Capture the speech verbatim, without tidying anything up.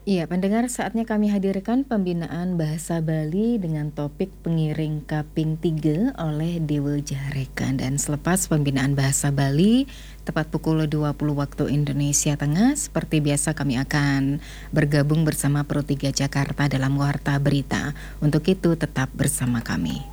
Iya, pendengar, saatnya kami hadirkan pembinaan bahasa Bali dengan topik pengiring kaping tiga oleh Dewa Jarekan. Dan selepas pembinaan bahasa Bali, tepat pukul dua puluh waktu Indonesia Tengah, seperti biasa kami akan bergabung bersama Pro tiga Jakarta dalam Warta Berita. Untuk itu tetap bersama kami.